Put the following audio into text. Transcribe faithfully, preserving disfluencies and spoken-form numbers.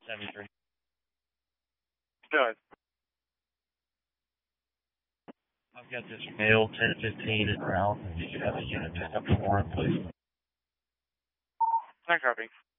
seventy-three. Good. I've got this male ten fifteen at Ralph, and you have a unit pick up for him, please. I copy.